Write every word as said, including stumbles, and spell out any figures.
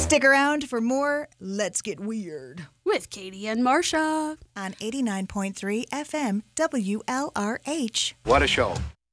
Stick around for more Let's Get Weird with Katie and Marsha on eighty-nine point three F M W L R H. What a show.